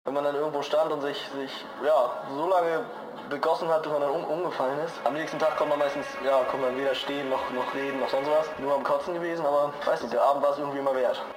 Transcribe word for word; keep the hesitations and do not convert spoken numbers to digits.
Wenn man dann irgendwo stand und sich, sich ja, so lange begossen hat, dass man dann um, umgefallen ist. Am nächsten Tag kommt man meistens, ja, kommt man weder stehen, noch, noch reden, noch sonst was. Nur am Kotzen gewesen, aber weiß nicht, der Abend war es irgendwie immer wert.